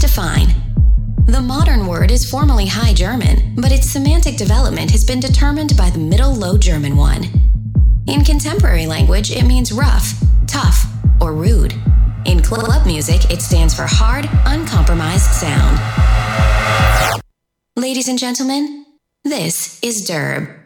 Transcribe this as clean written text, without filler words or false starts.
Define. The modern word is formerly High German, but its semantic development has been determined by the Middle Low German one. In contemporary language, it means rough, tough, or rude. In club music, it stands for hard, uncompromised sound. Ladies and gentlemen, this is Derb.